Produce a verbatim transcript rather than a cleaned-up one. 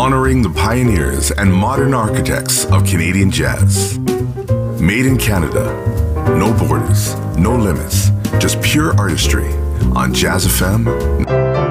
honoring the pioneers and modern architects of Canadian jazz. Made in Canada, no borders, no limits, just pure artistry on Jazz F M.